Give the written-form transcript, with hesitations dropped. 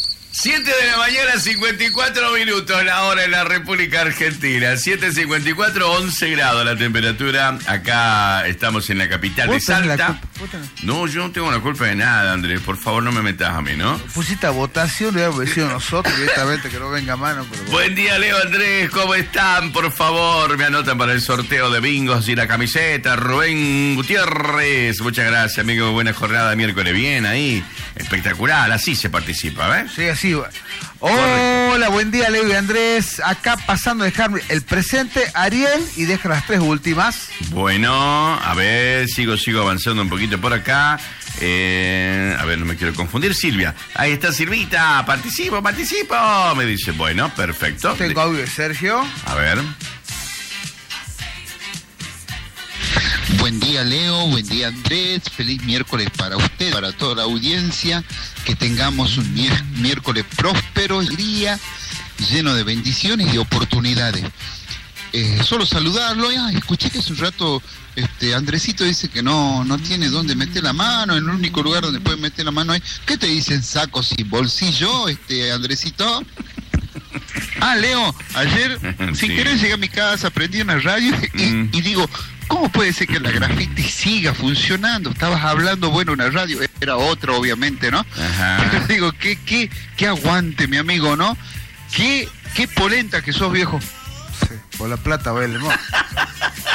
7 de la mañana, 54 minutos, la hora en la República Argentina. 7:54, 11 grados la temperatura. Acá estamos en la capital de Salta. No, yo no tengo la culpa de nada, Andrés. Por favor, no me metas a mí, ¿no? Pusiste a votación, le habíamos decidido nosotros directamente que no venga a mano. Pero bueno. Buen día, Leo, Andrés. ¿Cómo están? Por favor, me anotan para el sorteo de bingos y la camiseta. Rubén Gutiérrez. Muchas gracias, amigo. Buena jornada de miércoles. Bien ahí. Espectacular. Así se participa, ¿ves? Sí, así. Hola, buen día, Leo y Andrés. Acá pasando a dejar el presente, Ariel, y deja las 3 últimas. Bueno, a ver, sigo avanzando un poquito por acá. A ver, no me quiero confundir. Silvia, ahí está Silvita. Participo. Me dice, bueno, perfecto. Tengo audio de Sergio. A ver. Buen día, Leo, buen día, Andrés, feliz miércoles para usted, para toda la audiencia, que tengamos un miércoles próspero, día lleno de bendiciones y de oportunidades. Solo saludarlo. Escuché que hace un rato Andresito dice que no tiene dónde meter la mano, el único lugar donde puede meter la mano es... ¿Qué te dicen, sacos sin bolsillo, Andresito? Leo, ayer sin querer llegué a mi casa, prendí una radio y digo, ¿cómo puede ser que la graffiti siga funcionando? Estabas hablando, bueno, una radio, era otra obviamente, ¿no? Ajá. Pero digo, qué aguante, mi amigo, ¿no? Qué polenta que sos, viejo. Sí, por la plata, vale, ¿no?